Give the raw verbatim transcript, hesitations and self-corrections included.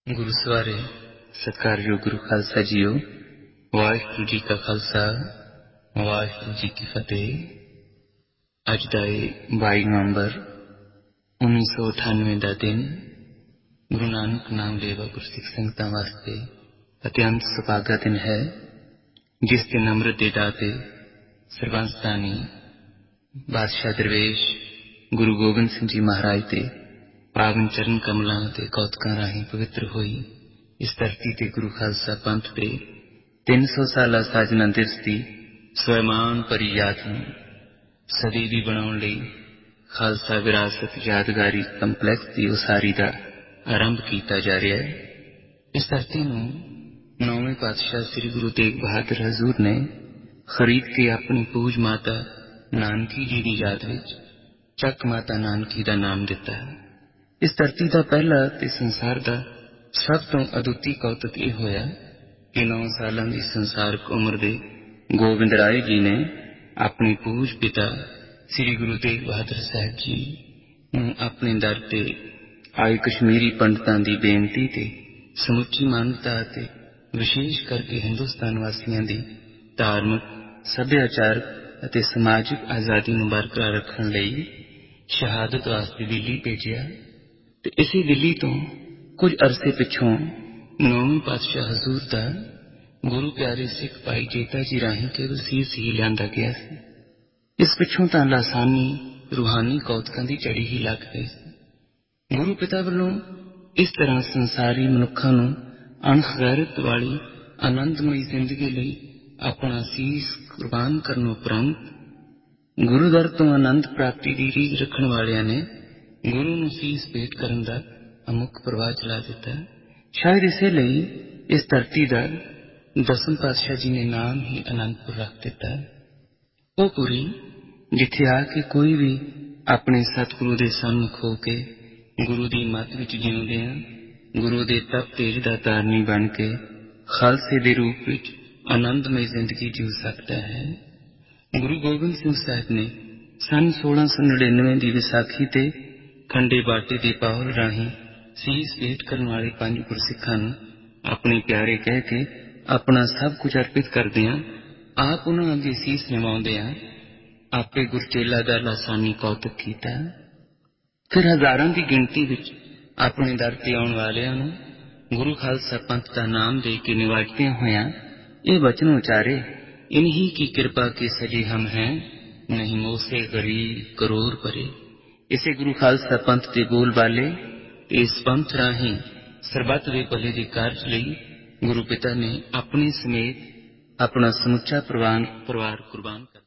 ਗੁਰੂ ਸਵਾਰੇ ਸਤਿਕਾਰਯੋਗ ਗੁਰੂ ਖਾਲਸਾ ਜੀਓ। ਵਾਹਿਗੁਰੂ ਜੀ ਕਾ ਖਾਲਸਾ, ਵਾਹਿਗੁਰੂ ਜੀ ਕੀ ਫਤਿਹ। ਅੱਜ ਦਾ ਇਹ ਬਾਈ ਨਵੰਬਰ ਉੱਨੀ ਸੌ ਅਠਾਨਵੇਂ ਦਾ ਦਿਨ ਗੁਰੂ ਨਾਨਕ ਨਾਮ ਲੇਵਾ ਗੁਰਸਿੱਖ ਸੰਗਤਾਂ ਵਾਸਤੇ ਅਤਿਅੰਤ ਸੁਭਾਗਾ ਦਿਨ ਹੈ, ਜਿਸ ਦਿਨ ਅੰਮ੍ਰਿਤ ਦੇ ਦਾਤੇ ਸਰਬੰਸਦਾਨੀ ਬਾਦਸ਼ਾਹ ਦਰਵੇਸ਼ ਗੁਰੂ ਗੋਬਿੰਦ ਸਿੰਘ ਜੀ ਮਹਾਰਾਜ ਦੇ ਪਾਵਨ ਚਰਨ ਕਮਲਾਂ ਅਤੇ ਕੌਤਕਾਂ ਰਾਹੀਂ ਪਵਿੱਤਰ ਹੋਈ ਇਸ ਧਰਤੀ ਤੇ ਗੁਰੂ ਖਾਲਸਾ ਪੰਥ ਦੇ ਤਿੰਨ ਸੌ ਸਾਲਾ ਸਾਜਨਾ ਦਿਵਸ ਦੀ ਸਵੈਮਾਨ ਭਰੀ ਯਾਦ ਨੂੰ ਸਦੀਵੀ ਬਣਾਉਣ ਲਈ ਖਾਲਸਾ ਵਿਰਾਸਤ ਯਾਦਗਾਰੀ ਕੰਪਲੈਕਸ ਦੀ ਉਸਾਰੀ ਦਾ ਆਰੰਭ ਕੀਤਾ ਜਾ ਰਿਹਾ ਹੈ। ਇਸ ਧਰਤੀ ਨੂੰ ਨੌਵੇਂ ਪਾਤਸ਼ਾਹ ਸ੍ਰੀ ਗੁਰੂ ਤੇਗ ਬਹਾਦਰ ਹਜ਼ੂਰ ਨੇ ਖਰੀਦ ਕੇ ਆਪਣੀ ਪੂਜ ਮਾਤਾ ਨਾਨਕੀ ਜੀ ਦੀ ਯਾਦ ਵਿੱਚ ਚੱਕ ਮਾਤਾ ਨਾਨਕੀ ਦਾ ਨਾਮ ਦਿੱਤਾ ਹੈ। ਇਸ ਧਰਤੀ ਦਾ ਪਹਿਲਾ ਤੇ ਸੰਸਾਰ ਦਾ ਸਭ ਤੋਂ ਅਦੁੱਤੀ ਕੌਤਕ ਇਹ ਹੋਇਆ ਕਿ ਨੌ ਸਾਲਾਂ ਦੀ ਸੰਸਾਰਕ ਉਮਰ ਦੇ ਗੋਬਿੰਦ ਰਾਏ ਜੀ ਨੇ ਆਪਣੀ ਪੂਜ ਪਿਤਾ ਸ੍ਰੀ ਗੁਰੂ ਤੇਗ ਬਹਾਦਰ ਸਾਹਿਬ ਜੀ ਨੂੰ ਆਪਣੇ ਦਰ ਤੇ ਆਏ ਕਸ਼ਮੀਰੀ ਪੰਡਤਾਂ ਦੀ ਬੇਨਤੀ ਤੇ ਸਮੁੱਚੀ ਮਾਨਵਤਾ ਅਤੇ ਵਿਸ਼ੇਸ਼ ਕਰਕੇ ਹਿੰਦੁਸਤਾਨ ਵਾਸੀਆਂ ਦੀ ਧਾਰਮਿਕ, ਸੱਭਿਆਚਾਰਕ ਅਤੇ ਸਮਾਜਿਕ ਆਜ਼ਾਦੀ ਨੂੰ ਬਰਕਰਾਰ ਰੱਖਣ ਲਈ ਸ਼ਹਾਦਤ ਵਾਸਤੇ ਦਿੱਲੀ ਭੇਜਿਆ ਤੇ ਇਸੇ ਦਿੱਲੀ ਤੋਂ ਕੁਝ ਅਰਸੇ ਪਿੱਛੋਂ ਨੌਵੇਂ ਪਾਤਸ਼ਾਹ ਹਜ਼ੂਰ ਦਾ ਗੁਰੂ ਪਿਆਰੇ ਸਿੱਖ ਭਾਈ ਜੇਤਾ ਜੀ ਰਾਹੀਂ ਕੇਵਲ ਸੀਸ ਹੀ ਲਿਆਂਦਾ ਗਿਆ ਸੀ। ਇਸ ਪਿੱਛੋਂ ਤਾਂ ਲਾਸਾਨੀ ਰੂਹਾਨੀ ਕੌਤਕਾਂ ਦੀ ਝੜੀ ਹੀ ਲੱਗ ਗਈ ਸੀ। ਗੁਰੂ ਪਿਤਾ ਵੱਲੋਂ ਇਸ ਤਰ੍ਹਾਂ ਸੰਸਾਰੀ ਮਨੁੱਖਾਂ ਨੂੰ ਅਣਖ ਗੈਰਤ ਵਾਲੀ ਆਨੰਦਮਈ ਜ਼ਿੰਦਗੀ ਲਈ ਆਪਣਾ ਸੀਸ ਕੁਰਬਾਨ ਕਰਨ ਉਪਰੰਤ ਗੁਰੂ ਦਰ ਤੋਂ ਆਨੰਦ ਪ੍ਰਾਪਤੀ ਦੀ ਰੀਝ ਰੱਖਣ ਵਾਲਿਆਂ ਨੇ ਗੁਰੂ ਨੂੰ ਸੀਸ ਭੇਟ ਕਰਨ ਦਾ ਅਮੁੱਕ ਪ੍ਰਵਾਹ ਚਲਾ ਦਿੱਤਾ। ਸ਼ਾਇਦ ਇਸੇ ਲਈ ਇਸ ਧਰਤੀ ਦਾ ਦਸਮ ਪਾਤਸ਼ਾਹ ਜੀ ਨੇ ਨਾਮ ਹੀ ਅਨੰਦਪੁਰ ਰੱਖ ਦਿੱਤਾ। ਉਹ ਪੁਰੀ ਜਿੱਥੇ ਆ ਕੇ ਕੋਈ ਵੀ ਆਪਣੇ ਸਤਿਗੁਰੂ ਦੇ ਸਨਮੁਖ ਹੋ ਕੇ ਗੁਰੂ ਦੀ ਮੱਤ ਵਿੱਚ ਜਿਉਂਦਿਆਂ ਗੁਰੂ ਦੇ ਤਪ ਤੇਜ ਦਾ ਤਾਰਨੀ ਬਣ ਕੇ ਖਾਲਸੇ ਦੇ ਰੂਪ ਵਿੱਚ ਆਨੰਦਮਈ ਜ਼ਿੰਦਗੀ ਜਿਉ ਸਕਦਾ ਹੈ। ਗੁਰੂ ਗੋਬਿੰਦ ਸਿੰਘ ਸਾਹਿਬ ਨੇ ਸੰਨ ਸੋਲਾਂ ਸੌ ਨੜਿਨਵੇਂ ਦੀ ਵਿਸਾਖੀ ਤੇ ਖੰਡੇ ਬਾਟੇ ਦੇ ਪਾਹੁਲ ਰਾਹੀਂ ਸੀਸ ਭੇਟ ਕਰਨ ਵਾਲੇ ਪੰਜ ਗੁਰਸਿੱਖਾਂ ਨੂੰ ਆਪਣੇ ਪਿਆਰੇ ਕਹਿ ਕੇ ਆਪਣਾ ਸਭ ਕੁਝ ਅਰਪਿਤ ਕਰਦਿਆਂ ਆਪ ਉਹਨਾਂ ਅੱਗੇ ਸੀਸ ਨਿਵਾਉਂਦਿਆਂ ਆਪੇ ਗੁਰਚੇਲਾ ਦਾ ਲਾਸਾਨੀ ਕੌਤਕ ਕੀਤਾ। ਫਿਰ ਹਜ਼ਾਰਾਂ ਦੀ ਗਿਣਤੀ ਵਿੱਚ ਆਪਣੇ ਦਰ ਤੇ ਆਉਣ ਵਾਲਿਆਂ ਨੂੰ ਗੁਰੂ ਖਾਲਸਾ ਪੰਥ ਦਾ ਨਾਮ ਦੇ ਕੇ ਨਿਵਾਜਦਿਆਂ ਹੋਇਆਂ ਇਹ ਵਚਨ ਉਚਾਰੇ, ਇਨਹੀ ਕੀ ਕਿਰਪਾ ਕੇ ਸਜੇ ਹਮ ਹੈਂ, ਨਹੀਂ ਮੋਸੇ ਗਰੀਬ ਕਰੋੜ ਪਰੇ। ਇਸੇ ਗੁਰੂ ਖਾਲਸਾ ਪੰਥ ਦੇ ਬੋਲ ਬਾਲੇ ਤੇ ਇਸ ਪੰਥ ਰਾਹੀਂ ਸਰਬੱਤ ਦੇ ਭਲੇ ਦੇ ਕਾਰਜ ਲਈ ਗੁਰੂ ਪਿਤਾ ਨੇ ਆਪਣੇ ਸਮੇਤ ਆਪਣਾ ਸਮੁੱਚਾ ਪਰਿਵਾਰ ਕੁਰਬਾਨ ਕਰ